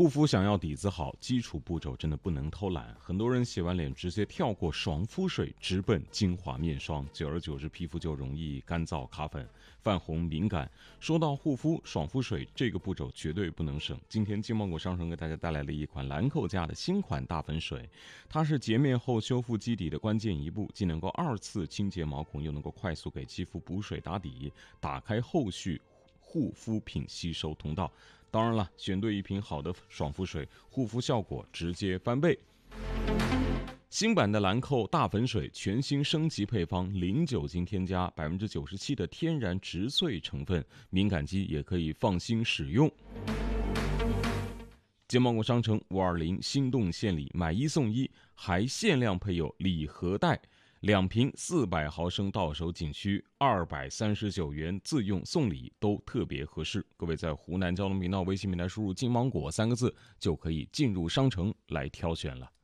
护肤想要底子好，基础步骤真的不能偷懒。很多人洗完脸直接跳过爽肤水，直奔精华面霜，久而久之皮肤就容易干燥、卡粉、泛红、敏感。说到护肤，爽肤水这个步骤绝对不能省。今天金芒果商城给大家带来了一款兰蔻家的新款大粉水，它是洁面后修复基底的关键一步，既能够2次清洁毛孔，又能够快速给肌肤补水打底，打开后续护肤品吸收通道。当然了，选对一瓶好的爽肤水，护肤效果直接翻倍。新版的兰蔻大粉水全新升级配方，零酒精添加，97%的天然植萃成分，敏感肌也可以放心使用。金芒果商城520心动献礼，买1送1，还限量配有礼盒袋，2瓶400毫升到手仅需239元，自用送礼都特别合适。各位在湖南交通频道微信平台输入金芒果3个字就可以进入商城来挑选了。